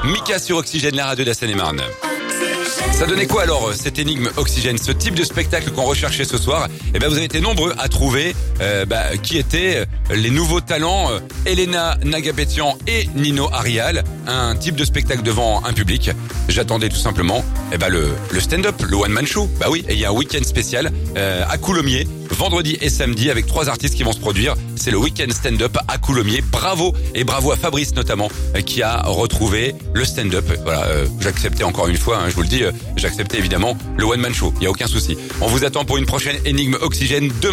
Mika sur Oxygène, la radio de la Seine-et-Marne. Ça donnait quoi alors cette énigme Oxygène, ce type de spectacle qu'on recherchait ce soir? Eh ben vous avez été nombreux à trouver qui étaient les nouveaux talents Elena Nagapetian et Nino Arial, un type de spectacle devant un public. J'attendais tout simplement le stand-up, le one-man show. Bah oui, et il y a un week-end spécial à Coulommiers, vendredi et samedi, avec 3 artistes qui vont se produire. C'est le week-end stand-up à Coulommiers. Bravo, et bravo à Fabrice notamment qui a retrouvé le stand-up. Voilà, j'acceptais encore une fois, je vous le dis, j'acceptais évidemment le one-man show, il n'y a aucun souci. On vous attend pour une prochaine énigme Oxygène demain.